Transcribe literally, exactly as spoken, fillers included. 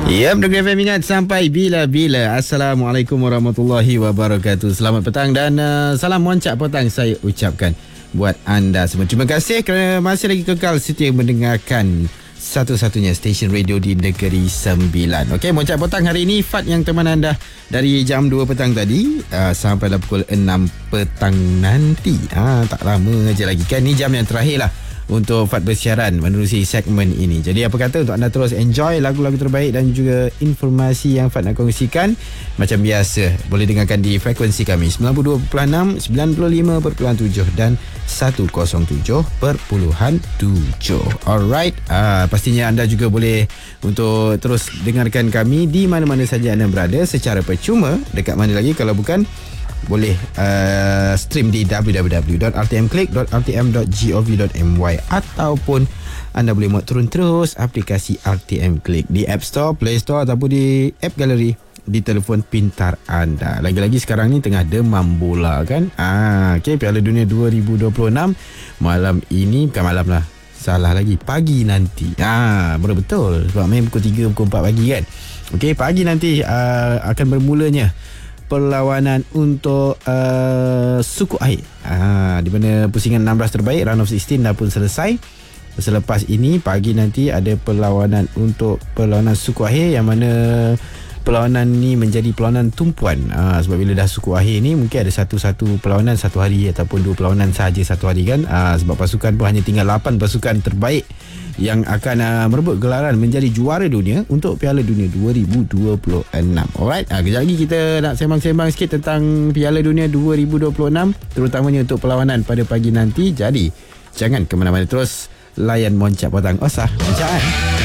Ya, Mendengar F M ingat sampai bila-bila. Assalamualaikum warahmatullahi wabarakatuh. Selamat petang dan uh, salam moncak petang saya ucapkan buat anda semua. Terima kasih kerana masih lagi kekal setia mendengarkan satu-satunya stesen radio di Negeri Sembilan. Okey, moncak petang hari ini Fat yang teman anda dari jam dua petang tadi uh, sampai dah pukul enam petang nanti. Ah, tak lama aja lagi kan. Ni jam yang terakhir lah untuk Fat bersiaran menerusi segmen ini. Jadi apa kata untuk anda terus enjoy lagu-lagu terbaik dan juga informasi yang Fat nak kongsikan. Macam biasa boleh dengarkan di frekuensi kami sembilan puluh dua perpuluhan enam, sembilan puluh lima perpuluhan tujuh dan seratus tujuh perpuluhan tujuh. Alright, uh, pastinya anda juga boleh untuk terus dengarkan kami di mana-mana saja anda berada secara percuma. Dekat mana lagi kalau bukan boleh uh, stream di w w w dot r t m click dot r t m dot gov dot m y ataupun anda boleh muat turun terus aplikasi R T M Click di App Store, Play Store ataupun di App Gallery di telefon pintar anda. Lagi-lagi sekarang ni tengah demam bola kan. Ah, okay, Piala Dunia dua ribu dua puluh enam malam ini, bukan malam lah, salah lagi, pagi nanti. Ah, betul-betul sebab main pukul tiga, pukul empat pagi kan. Okay, pagi nanti uh, akan bermulanya perlawanan untuk uh, suku air, ha, di mana pusingan enam belas terbaik round of enam belas dah pun selesai. Selepas ini pagi nanti ada perlawanan untuk perlawanan suku akhir, yang mana perlawanan ni menjadi perlawanan tumpuan. Ha, sebab bila dah suku akhir ni mungkin ada satu-satu perlawanan satu hari ataupun dua perlawanan sahaja satu hari kan. Ha, sebab pasukan pun hanya tinggal lapan pasukan terbaik yang akan uh, merebut gelaran menjadi juara dunia untuk Piala Dunia dua ribu dua puluh enam. Alright, uh, kejap lagi kita nak sembang-sembang sikit tentang Piala Dunia dua ribu dua puluh enam, terutamanya untuk perlawanan pada pagi nanti. Jadi jangan ke mana-mana, terus layan moncak petang. Osah moncak kan.